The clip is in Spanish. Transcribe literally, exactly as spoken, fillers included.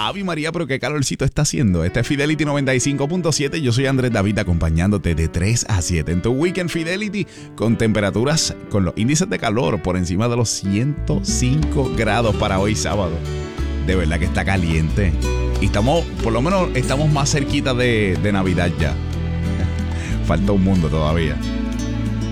Ave María, pero qué calorcito está haciendo. Este es Fidelity noventa y cinco punto siete. Yo soy Andrés David acompañándote de tres a siete en tu Weekend Fidelity con temperaturas, con los índices de calor por encima de los ciento cinco grados para hoy sábado. De verdad que está caliente. Y estamos, por lo menos, estamos más cerquita de, de Navidad ya. Falta un mundo todavía.